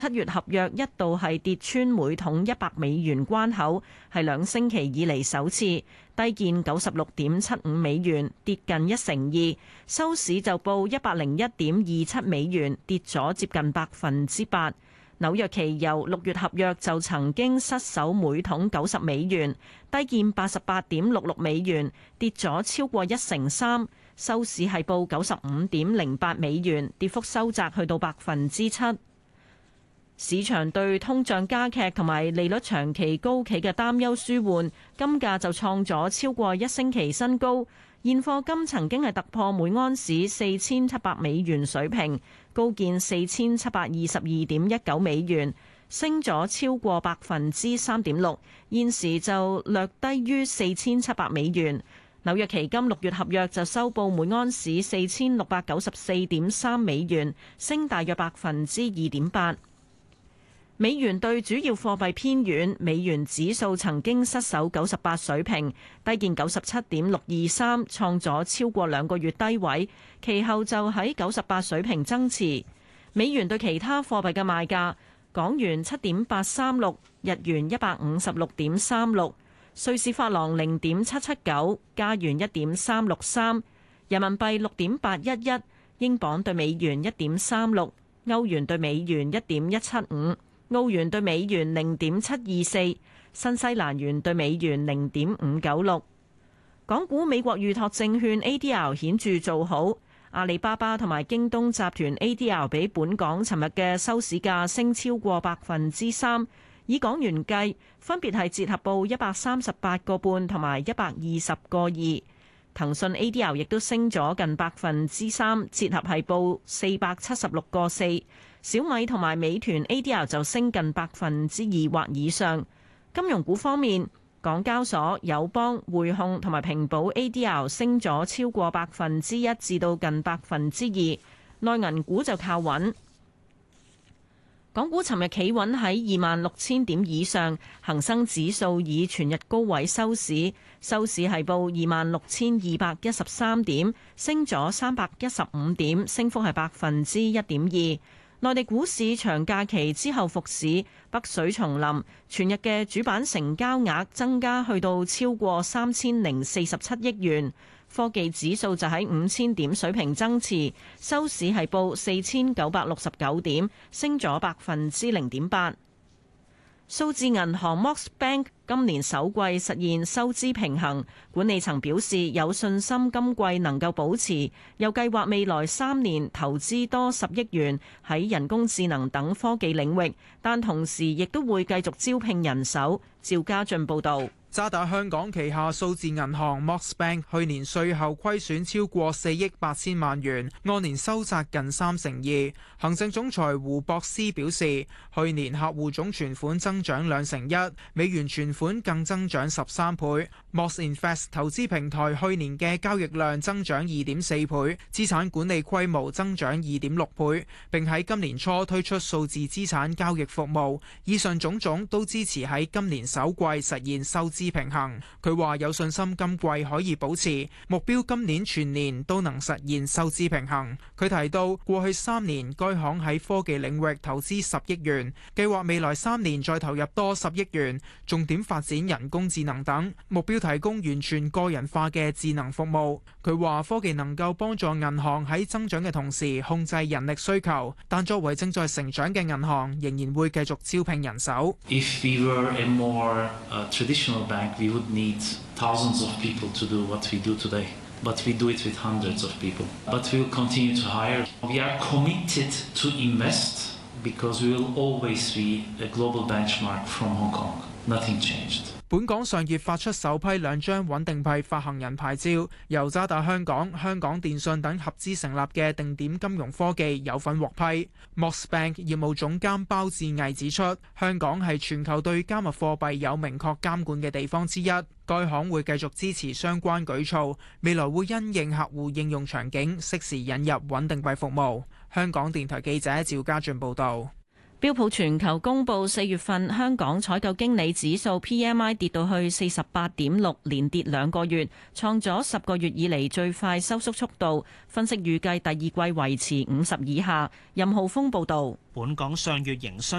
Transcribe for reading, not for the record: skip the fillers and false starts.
7月合約一度係跌穿每桶$100關口，係2星期以嚟首次，低見96.75，跌近1成2，收市就報101.27，跌咗接近8%。紐約期油6月合約就曾經失守每桶$90，低見88.66，跌咗超過1成3，收市係報95.08，跌幅收窄去到7%。市場對通脹加劇同埋利率長期高企嘅擔憂舒緩，金價就創咗超過1星期新高。現貨金曾經係突破每安士$4700水平，高見4722.19，升咗超過3.6%，現時就略低於4700。紐約期金6月合約就收報每安士$4694.3，升大約2.8%。美元對主要貨幣偏軟，美元指數曾經失守98水平，低見97.623，創咗超過2個月低位，其後就喺98水平增持。美元對其他貨幣嘅賣價：港元7.836，日元156.36，瑞士法郎0.779，加元1.363，人民幣6.811，英鎊對美元1.36，歐元對美元1.175。澳元對美元0.724，新西蘭元對美元0.596。港股美國預託證券 ADR 顯著做好，阿里巴巴同埋京東集團 ADR 比本港尋日嘅收市價升超過3%，以港元計分別係折合報138個半同埋120個2。騰訊 ADR 亦都升咗近3%，折合係報476個4。小米同埋美團 ADR 就升近2%或以上。金融股方面，港交所、友邦、匯控同埋平保 ADR 升咗超過1%至到近2%。內銀股就靠穩。港股尋日企穩喺26,000點以上，恒生指數以全日高位收市，收市係報26,213點，升咗315點，升幅係1.2%。內地股市長假期之後復市，北水重臨，全日嘅主板成交額增加去到超過3047億元。科技指數就喺5000點水平增持，收市係報4969點，升咗0.8%。數字銀行 Mox Bank 今年首季實現收支平衡，管理層表示有信心今季能夠保持，又計劃未來3年投資多10億元喺人工智能等科技領域，但同時亦都會繼續招聘人手。趙家俊報導。 渣打香港旗下數字銀行 Mox Bank 去年稅後虧損超過4億8千萬元，按年收窄近32%。行政總裁胡博斯表示，去年客戶總存款增長2%，美元存款更增長13倍。Mox Invest 投資平台去年嘅交易量增長2.4倍，資產管理規模增長2.6倍，並喺今年初推出數字資產交易服務。以上種種都支持喺今年首季實現收支平衡。佢話有信心今季可以保持目標，今年全年都能實現收支平衡。佢提到過去3年該行喺科技領域投資10億元，計劃未來3年再投入多10億元，重點發展人工智能等，目標提供完全個人化嘅智能服務。佢話科技能夠幫助銀行喺增長嘅同時控制人力需求，但作為正在成長嘅銀行，仍然會繼續招聘人手。 If we were a more traditional bank, we would need thousands of people to do what we do today. But we do it with hundreds of people. But we will continue to hire. We are committed to invest because we will always be a global benchmark from Hong Kong. Nothing changed. 本港上月發出首批2張穩定幣發行人牌照，由渣打香港、香港電訊等合資成立嘅定點金融科技有份獲批。Mox Bank 業務總監包志毅指出，香港係全球對加密貨幣有明確監管嘅地方之一，該行會繼續支持相關舉措，未來會因應客戶應用場景，適時引入穩定幣服務。香港電台記者趙家俊報導。 標普全球公佈4月份香港採購經理指數 PMI 跌到去48.6，連跌2個月，創咗10個月以嚟最快收縮速度。分析預計第二季維持50以下。任浩峰報導。 本港上月營商